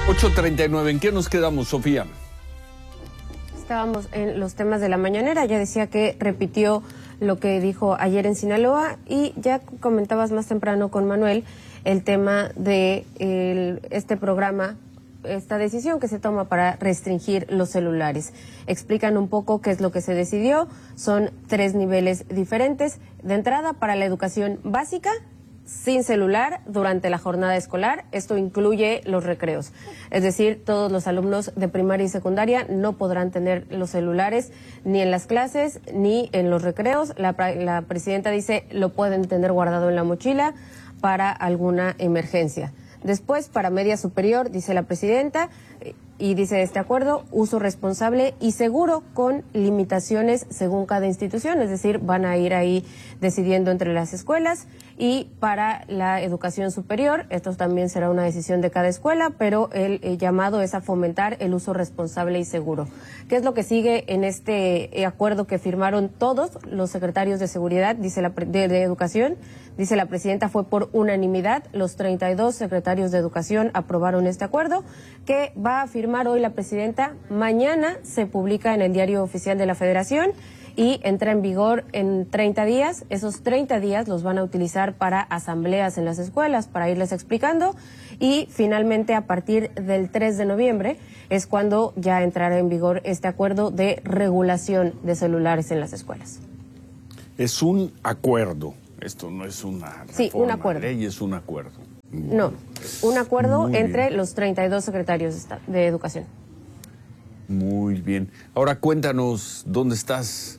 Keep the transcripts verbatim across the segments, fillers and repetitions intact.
ocho treinta y nueve, ¿en qué nos quedamos, Sofía? Estábamos en los temas de la mañanera, ya decía que repitió lo que dijo ayer en Sinaloa y ya comentabas más temprano con Manuel el tema de el, este programa, esta decisión que se toma para restringir los celulares. Explican un poco qué es lo que se decidió, son tres niveles diferentes. De entrada, para la educación básica, sin celular durante la jornada escolar. Esto incluye los recreos. Es decir, todos los alumnos de primaria y secundaria no podrán tener los celulares ni en las clases ni en los recreos. La, la presidenta dice lo pueden tener guardado en la mochila para alguna emergencia. Después, para media superior, dice la presidenta, y dice este acuerdo, uso responsable y seguro con limitaciones según cada institución, es decir, van a ir ahí decidiendo entre las escuelas. Y para la educación superior, esto también será una decisión de cada escuela, pero el, el llamado es a fomentar el uso responsable y seguro. ¿Qué es lo que sigue en este acuerdo que firmaron todos los secretarios de seguridad, dice la de, de educación? Dice la presidenta, fue por unanimidad, los treinta y dos secretarios de educación aprobaron este acuerdo, que va a firmar hoy la presidenta. Mañana se publica en el Diario Oficial de la Federación y entra en vigor en treinta días. Esos treinta días los van a utilizar para asambleas en las escuelas, para irles explicando, y finalmente a partir del tres de noviembre es cuando ya entrará en vigor este acuerdo de regulación de celulares en las escuelas. Es un acuerdo, esto no es una reforma, sí, un acuerdo. Ley, es un acuerdo. No, un acuerdo Muy entre bien. los treinta y dos secretarios de educación. Muy bien. Ahora cuéntanos, ¿dónde estás?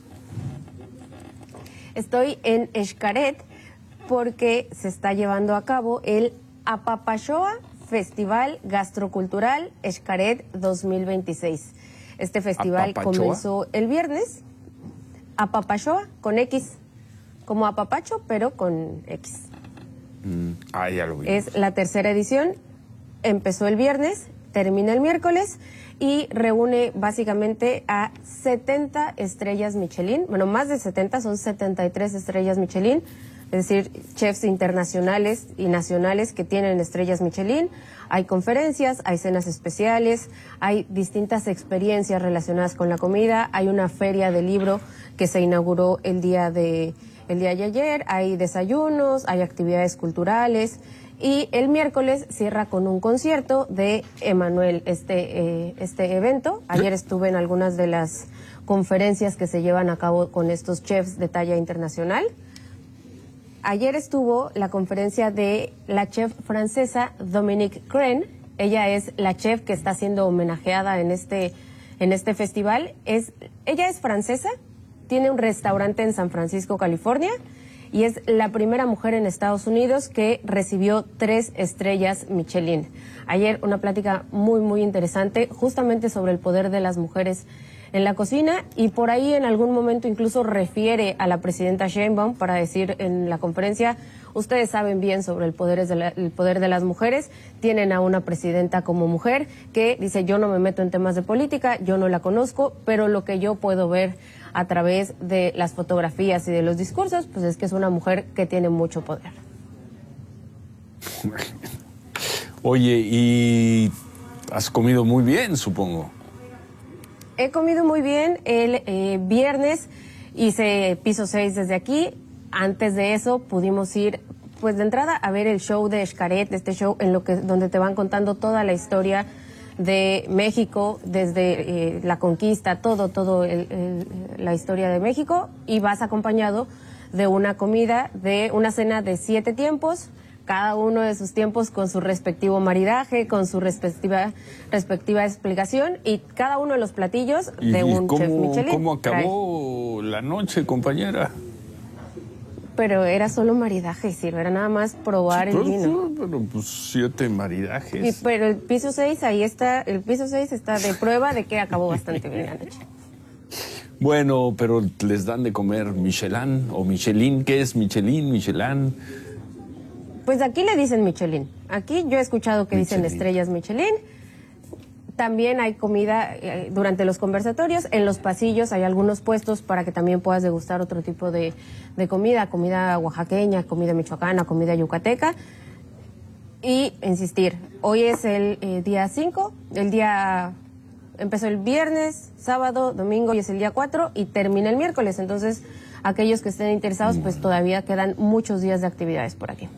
Estoy en Xcaret porque se está llevando a cabo el Apapachoa Festival Gastrocultural Xcaret dos mil veintiséis. Este festival ¿Apapachoa? Comenzó el viernes. Apapachoa con X, como apapacho, pero con X. Mm, ah, ya lo vi. Es la tercera edición, empezó el viernes, termina el miércoles y reúne básicamente a setenta estrellas Michelin, bueno, más de setenta, son setenta y tres estrellas Michelin, es decir, chefs internacionales y nacionales que tienen estrellas Michelin. Hay conferencias, hay cenas especiales, hay distintas experiencias relacionadas con la comida, hay una feria de libro que se inauguró el día de, el día de ayer, hay desayunos, hay actividades culturales. Y el miércoles cierra con un concierto de Emanuel, este, eh, este evento. Ayer estuve en algunas de las conferencias que se llevan a cabo con estos chefs de talla internacional. Ayer estuvo la conferencia de la chef francesa Dominique Crenn. Ella es la chef que está siendo homenajeada en este, en este festival. Es, ella es francesa, tiene un restaurante en San Francisco, California, y es la primera mujer en Estados Unidos que recibió tres estrellas Michelin. Ayer una plática muy, muy interesante justamente sobre el poder de las mujeres en la cocina, y por ahí en algún momento incluso refiere a la presidenta Sheinbaum para decir en la conferencia, ustedes saben bien sobre el poder de, la, el poder de las mujeres, tienen a una presidenta como mujer que dice, yo no me meto en temas de política, yo no la conozco, pero lo que yo puedo ver a través de las fotografías y de los discursos, pues es que es una mujer que tiene mucho poder. Oye, y has comido muy bien, supongo. He comido muy bien. El eh, viernes hice piso seis desde aquí. Antes de eso pudimos ir, pues de entrada, a ver el show de Xcaret, este show en lo que donde te van contando toda la historia de México, desde eh, la conquista, todo, todo el, el, la historia de México, y vas acompañado de una comida, de una cena de siete tiempos, cada uno de sus tiempos con su respectivo maridaje, con su respectiva, respectiva explicación, y cada uno de los platillos de ¿Y un cómo, chef Michelin. ¿Cómo acabó trae. la noche, compañera? Pero era solo maridaje, sí, era nada más probar sí, el vino. Pero, pero pues siete maridajes. Y, pero el piso seis, ahí está, el piso seis está de prueba de que acabó bastante bien la noche. Bueno, pero les dan de comer Michelin o Michelin. ¿Qué es Michelin, Michelin? Pues aquí le dicen Michelin. Aquí yo he escuchado que Michelin. dicen estrellas Michelin. También hay comida eh, durante los conversatorios. En los pasillos hay algunos puestos para que también puedas degustar otro tipo de, de comida, comida oaxaqueña, comida michoacana, comida yucateca. y insistir, hoy es el eh, día cinco, el día empezó el viernes, sábado, domingo y es el día cuatro y termina el miércoles. Entonces, aquellos que estén interesados, pues todavía quedan muchos días de actividades por aquí.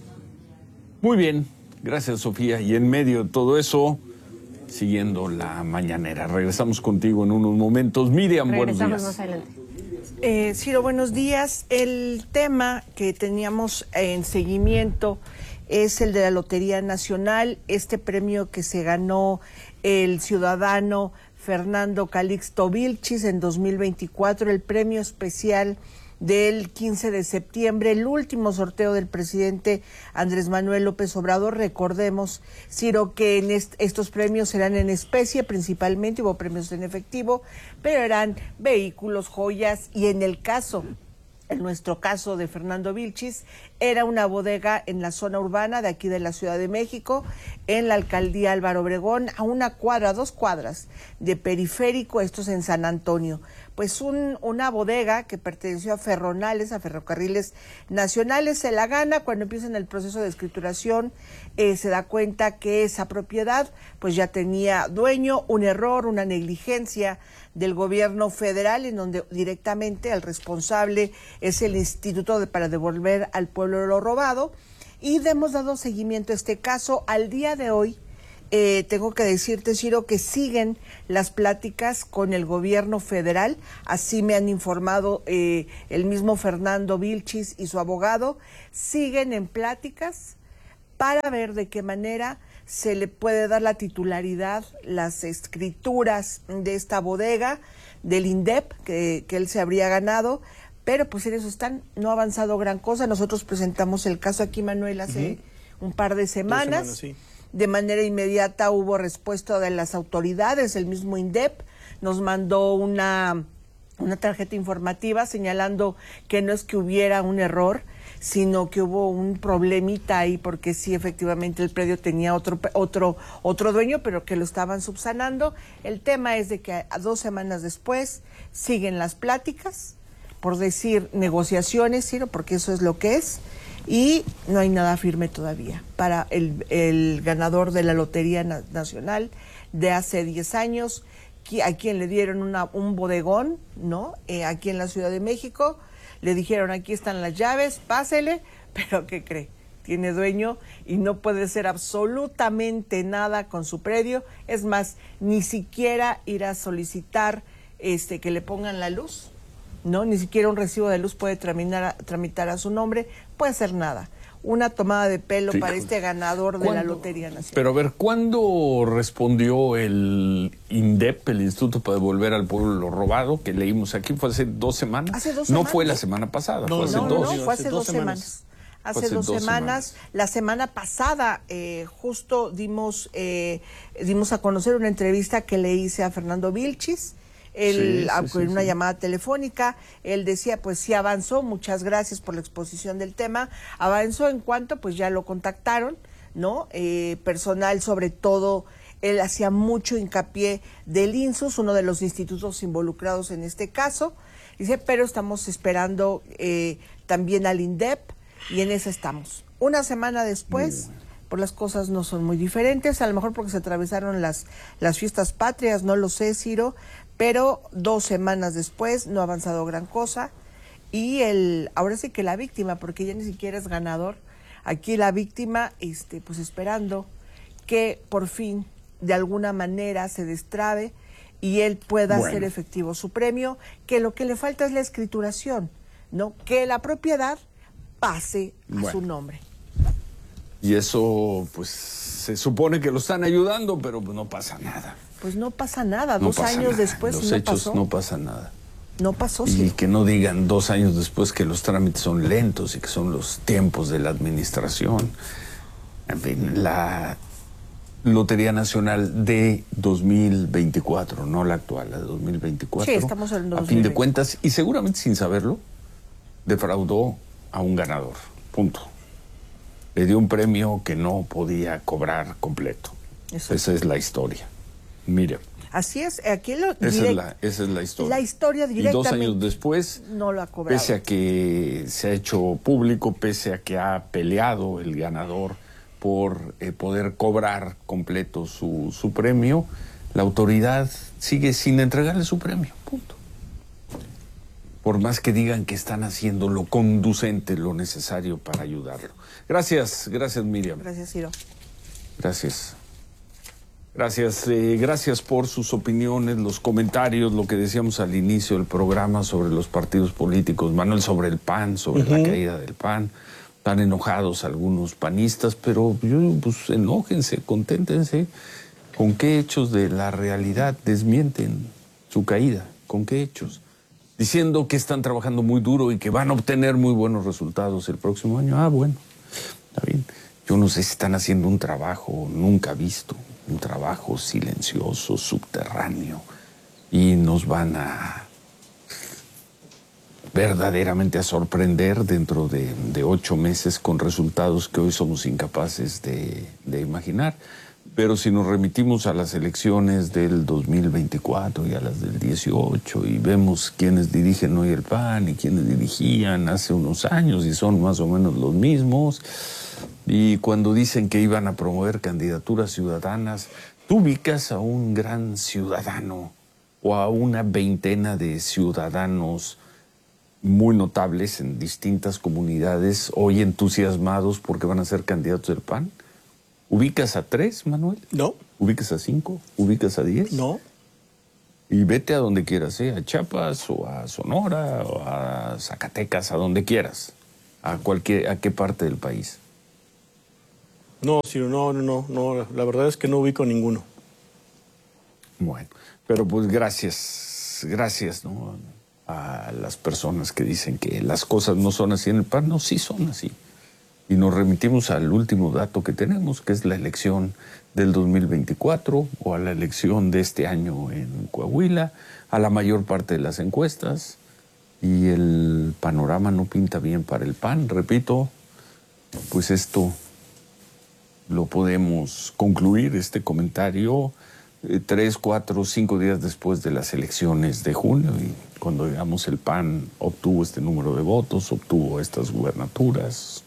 Muy bien, gracias Sofía. Y en medio de todo eso, siguiendo la mañanera. Regresamos contigo en unos momentos. Miriam, buenos días. Regresamos más adelante. Eh, Ciro, buenos días. El tema que teníamos en seguimiento es el de la Lotería Nacional, este premio que se ganó el ciudadano Fernando Calixto Vilchis en dos mil veinticuatro, el premio especial del quince de septiembre, el último sorteo del presidente Andrés Manuel López Obrador. Recordemos, Ciro, que en est estos premios eran en especie principalmente, hubo premios en efectivo, pero eran vehículos, joyas, y en el caso, en nuestro caso de Fernando Vilchis, era una bodega en la zona urbana de aquí de la Ciudad de México, en la alcaldía Álvaro Obregón, a una cuadra, dos cuadras de Periférico, esto es en San Antonio. Pues un, una bodega que perteneció a Ferronales, a Ferrocarriles Nacionales, se la gana. Cuando empiezan el proceso de escrituración, eh, se da cuenta que esa propiedad pues ya tenía dueño, un error, una negligencia del gobierno federal, en donde directamente el responsable es el Instituto de, para devolver al pueblo lo robado, y hemos dado seguimiento a este caso. Al día de hoy, Eh, tengo que decirte, Ciro, que siguen las pláticas con el gobierno federal, así me han informado eh, el mismo Fernando Vilchis y su abogado, siguen en pláticas para ver de qué manera se le puede dar la titularidad, las escrituras de esta bodega, del INDEP, que, que él se habría ganado, pero pues en eso están, no ha avanzado gran cosa. Nosotros presentamos el caso aquí, Manuel, hace uh-huh. un par de semanas. Dos semanas, sí. De manera inmediata hubo respuesta de las autoridades, el mismo INDEP nos mandó una, una tarjeta informativa señalando que no es que hubiera un error, sino que hubo un problemita ahí, porque sí, efectivamente el predio tenía otro, otro, otro dueño, pero que lo estaban subsanando. El tema es de que a, a dos semanas después siguen las pláticas, por decir negociaciones, Ciro, porque eso es lo que es, y no hay nada firme todavía para el, el ganador de la Lotería Na- Nacional de hace diez años, a quien le dieron una, un bodegón, ¿no? Eh, aquí en la Ciudad de México, le dijeron, aquí están las llaves, pásele, pero ¿qué cree? Tiene dueño y no puede hacer absolutamente nada con su predio. Es más, ni siquiera ir a solicitar este, que le pongan la luz, ¿no? Ni siquiera un recibo de luz puede tramitar, tramitar a su nombre, puede hacer nada. Una tomada de pelo sí, para este ganador de la Lotería Nacional. Pero a ver, ¿cuándo respondió el INDEP, el Instituto para Devolver al Pueblo lo Robado, que leímos aquí? ¿Fue hace dos semanas? Hace dos no semanas. fue la semana pasada, No, fue hace no, dos. no, fue hace, hace dos, dos semanas. semanas. Hace, hace dos, dos semanas. semanas. La semana pasada eh, justo dimos, eh, dimos a conocer una entrevista que le hice a Fernando Vilchis, Él, sí, sí, sí, en una sí. llamada telefónica, él decía, pues sí avanzó, muchas gracias por la exposición del tema, avanzó en cuanto, pues ya lo contactaron, ¿no? Eh, personal, sobre todo, él hacía mucho hincapié del INSUS, uno de los institutos involucrados en este caso, dice, pero estamos esperando eh, también al INDEP, y en esa estamos. Una semana después, pues las cosas no son muy diferentes, a lo mejor porque se atravesaron las, las fiestas patrias, no lo sé, Ciro, pero dos semanas después no ha avanzado gran cosa, y el ahora sí que la víctima, porque ya ni siquiera es ganador, aquí la víctima, este, pues esperando que por fin de alguna manera se destrabe y él pueda bueno. hacer efectivo su premio, que lo que le falta es la escrituración, ¿no? Que la propiedad pase a bueno. su nombre. Y eso, pues, se supone que lo están ayudando, pero no pasa nada. Pues no pasa nada, no dos pasa años nada. después Los no hechos pasó. no pasa nada. No pasó, y sí. que no digan dos años después que los trámites son lentos y que son los tiempos de la administración. En fin, la Lotería Nacional de dos mil veinticuatro, no la actual, la de dos mil veinticuatro. Sí, estamos en dos mil veinte. A fin de cuentas, y seguramente sin saberlo, defraudó a un ganador. Punto. Le dio un premio que no podía cobrar completo. Eso. Esa es la historia. Mira. Así es, aquí lo esa, direct... es la, esa es la historia. La historia directamente. Y dos años después, no lo ha cobrado. Pese a que se ha hecho público, pese a que ha peleado el ganador por eh, poder cobrar completo su, su premio, la autoridad sigue sin entregarle su premio, punto. Por más que digan que están haciendo lo conducente, lo necesario para ayudarlo. Gracias, gracias Miriam. Gracias, Ciro. Gracias. Gracias, eh, gracias por sus opiniones, los comentarios, lo que decíamos al inicio del programa sobre los partidos políticos. Manuel, sobre el P A N, sobre uh-huh. la caída del P A N. Están enojados algunos panistas, pero yo, pues enójense, conténtense. ¿Con qué hechos de la realidad desmienten su caída? ¿Con qué hechos? Diciendo que están trabajando muy duro y que van a obtener muy buenos resultados el próximo año. Ah, bueno, está bien. Yo no sé si están haciendo un trabajo nunca visto, un trabajo silencioso, subterráneo, y nos van a verdaderamente a sorprender dentro de, de ocho meses con resultados que hoy somos incapaces de, de imaginar. Pero si nos remitimos a las elecciones del dos mil veinticuatro y a las del dieciocho y vemos quiénes dirigen hoy el P A N y quiénes dirigían hace unos años y son más o menos los mismos, y cuando dicen que iban a promover candidaturas ciudadanas, tú ubicas a un gran ciudadano o a una veintena de ciudadanos muy notables en distintas comunidades hoy entusiasmados porque van a ser candidatos del P A N. ¿Ubicas a tres, Manuel? No. ¿Ubicas a cinco? ¿Ubicas a diez? No. Y vete a donde quieras, ¿eh? A Chiapas o a Sonora o a Zacatecas, a donde quieras. ¿A cualquier, a qué parte del país? No, Ciro, no, no, no, no. La verdad es que no ubico ninguno. Bueno, pero pues gracias, gracias, ¿no? A las personas que dicen que las cosas no son así en el P A N. No, sí son así. Y nos remitimos al último dato que tenemos, que es la elección del dos mil veinticuatro o a la elección de este año en Coahuila, a la mayor parte de las encuestas, y el panorama no pinta bien para el P A N. Repito, pues esto lo podemos concluir, este comentario, eh, tres, cuatro, cinco días después de las elecciones de junio, y cuando, digamos, el P A N obtuvo este número de votos, obtuvo estas gubernaturas.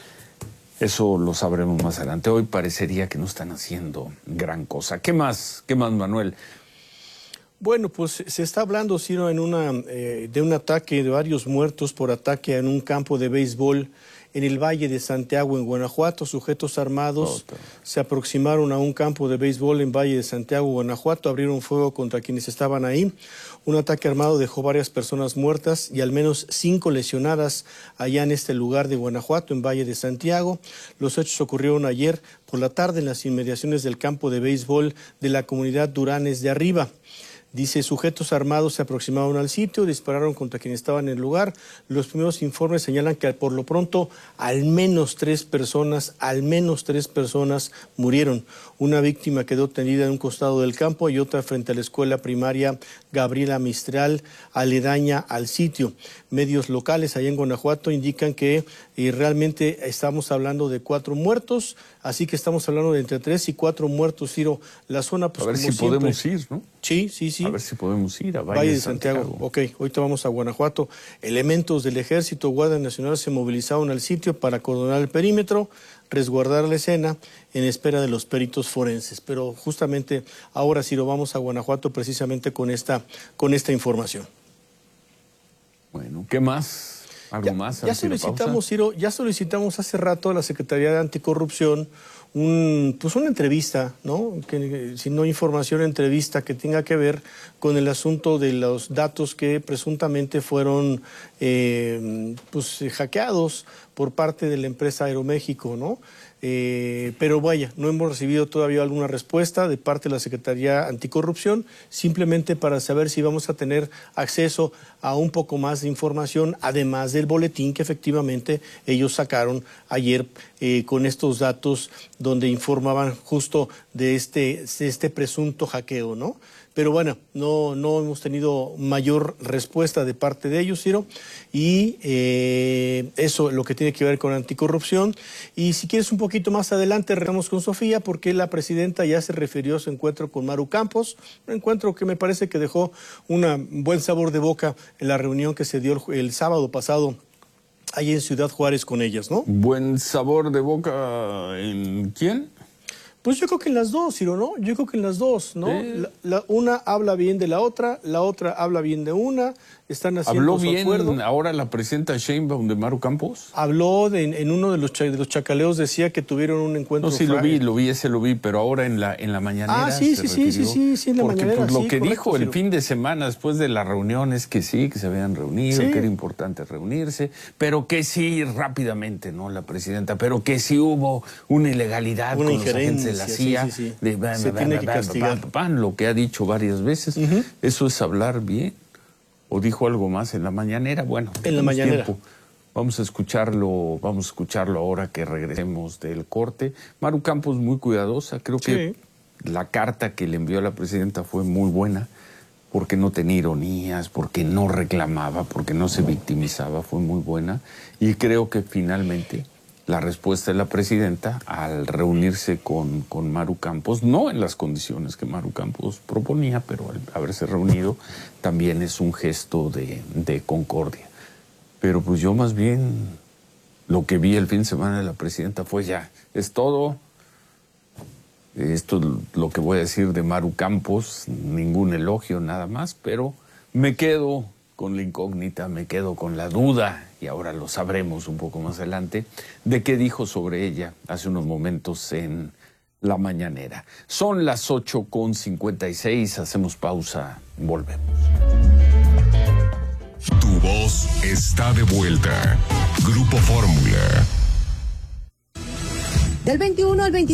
Eso lo sabremos más adelante. Hoy parecería que no están haciendo gran cosa. ¿Qué más? ¿Qué más, Manuel? Bueno, pues se está hablando, Ciro, en una, eh, de un ataque, de varios muertos por ataque en un campo de béisbol en el Valle de Santiago, en Guanajuato. Sujetos armados oh, se aproximaron a un campo de béisbol en Valle de Santiago, Guanajuato, abrieron fuego contra quienes estaban ahí. Un ataque armado dejó varias personas muertas y al menos cinco lesionadas allá en este lugar de Guanajuato, en Valle de Santiago. Los hechos ocurrieron ayer por la tarde en las inmediaciones del campo de béisbol de la comunidad Duranes de Arriba. Dice, sujetos armados se aproximaron al sitio, dispararon contra quienes estaban en el lugar. Los primeros informes señalan que por lo pronto al menos tres personas, al menos tres personas murieron. Una víctima quedó tendida en un costado del campo y otra frente a la escuela primaria Gabriela Mistral, aledaña al sitio. Medios locales allá en Guanajuato indican que eh, realmente estamos hablando de cuatro muertos, así que estamos hablando de entre tres y cuatro muertos, Ciro. La zona, pues, a ver como si siempre, podemos ir, ¿no? Sí, sí, sí. A ver si podemos ir a Valle, Valle de de Santiago. Santiago. Ok, ahorita vamos a Guanajuato. Elementos del Ejército, Guardia Nacional se movilizaron al sitio para acordonar el perímetro, resguardar la escena en espera de los peritos forenses. Pero justamente ahora sí lo vamos a Guanajuato precisamente con esta, con esta información. Bueno, ¿qué más? ¿Algo ya, más? Ya solicitamos, Ciro, ya solicitamos hace rato a la Secretaría de Anticorrupción un, pues una entrevista, ¿no? Que, si no información, entrevista que tenga que ver con el asunto de los datos que presuntamente fueron eh, pues, hackeados por parte de la empresa Aeroméxico, ¿no? Eh, pero vaya, no hemos recibido todavía alguna respuesta de parte de la Secretaría Anticorrupción, simplemente para saber si vamos a tener acceso a un poco más de información, además del boletín que efectivamente ellos sacaron ayer eh, con estos datos donde informaban justo de este, de este presunto hackeo, ¿no? Pero bueno, no, no hemos tenido mayor respuesta de parte de ellos, Ciro, y eh, eso es lo que tiene que ver con anticorrupción. Y si quieres un poquito más adelante, regresamos con Sofía, porque la presidenta ya se refirió a su encuentro con Maru Campos, un encuentro que me parece que dejó un buen sabor de boca en la reunión que se dio el, el sábado pasado ahí en Ciudad Juárez con ellas, ¿no? ¿Buen sabor de boca en quién? Pues yo creo que en las dos, Ciro, ¿no? Yo creo que en las dos, ¿no? Sí. La, la, una habla bien de la otra, la otra habla bien de una, están haciendo ¿Habló su bien acuerdo. ahora la presidenta Sheinbaum de Maru Campos? Habló de, en uno de los, cha- de los chacaleos, decía que tuvieron un encuentro. No, sí lo fra- vi, lo vi, ese lo vi, pero ahora en la en la mañanera Ah, sí, se sí, sí, refirió, sí, sí, sí, en la porque mañanera, pues, lo sí, que correcto, dijo el Ciro. fin de semana después de la reunión es que sí, que se habían reunido, Sí. que era importante reunirse, pero que sí rápidamente, ¿no? La presidenta, pero que sí hubo una ilegalidad Una con los agentes de injerencia, la sí, C I A, sí, sí. de ba, Se ba, tiene ba, que ba, castigar. ba, ba, lo que ha dicho varias veces. Ujú. Eso es hablar bien. ¿O dijo algo más en la mañanera? Bueno, En la tenemos mañanera. tiempo. Vamos a escucharlo, vamos a escucharlo ahora que regresemos del corte. Maru Campos muy cuidadosa, creo que la carta que le envió a la presidenta fue muy buena, porque no tenía ironías, porque no reclamaba, porque no se victimizaba, fue muy buena. Y creo que finalmente la respuesta de la presidenta al reunirse con, con Maru Campos, no en las condiciones que Maru Campos proponía, pero al haberse reunido también es un gesto de, de concordia. Pero pues yo más bien lo que vi el fin de semana de la presidenta fue ya, es todo. Esto es lo que voy a decir de Maru Campos, ningún elogio, nada más, pero me quedo con la incógnita, me quedo con la duda, y ahora lo sabremos un poco más adelante, de qué dijo sobre ella hace unos momentos en la mañanera. Son las ocho con cincuenta y seis, hacemos pausa, volvemos. Tu voz está de vuelta. Grupo Fórmula. Del veintiuno al veinticinco